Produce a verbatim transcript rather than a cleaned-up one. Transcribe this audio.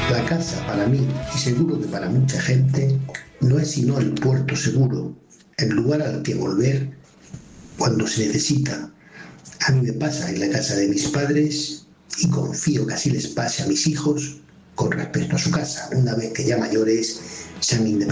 La casa para mí, y seguro que para mucha gente, no es sino el puerto seguro, el lugar al que volver cuando se necesita. A mí me pasa en la casa de mis padres y confío que así les pase a mis hijos con respecto a su casa, una vez que ya mayores sean independientes.